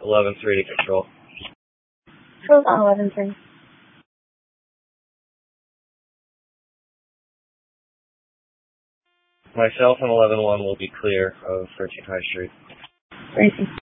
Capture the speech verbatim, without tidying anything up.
eleven three to control. Control's on eleven three. Myself and eleven one will be clear of thirteen High Street. Racing.